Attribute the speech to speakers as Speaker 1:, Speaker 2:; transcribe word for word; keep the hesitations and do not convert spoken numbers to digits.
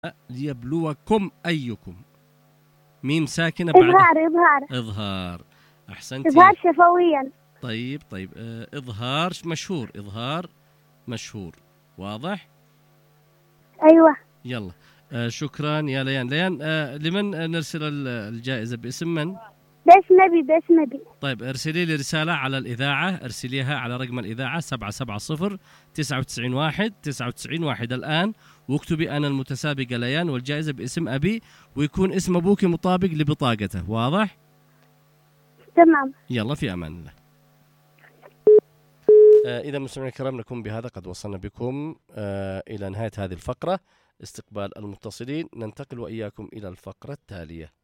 Speaker 1: ليبلوكم أيكم. ميم ساكنة بعد
Speaker 2: إظهار إظهار
Speaker 1: إظهار. أحسنتي.
Speaker 2: إظهار شفويا.
Speaker 1: طيب طيب آه إظهار مشهور، إظهار مشهور. واضح؟
Speaker 2: أيوة.
Speaker 1: يلا آه شكرا يا ليان. ليان آه لمن نرسل الجائزة؟ باسم من؟
Speaker 2: باسم نبي باسم نبي.
Speaker 1: طيب ارسلي لي رسالة على الإذاعة، ارسليها على رقم الإذاعة سبعة سبعة صفر تسعة وتسعين واحد تسعة وتسعين واحد الآن، واكتبي أنا المتسابقة ليان والجائزة باسم أبي، ويكون اسم أبوك مطابق لبطاقته. واضح؟
Speaker 2: تمام.
Speaker 1: يلا في أمان الله. آه إذا مستمعينا الكرام نكون بهذا قد وصلنا بكم آه إلى نهاية هذه الفقرة، استقبال المتصلين. ننتقل وإياكم إلى الفقرة التالية.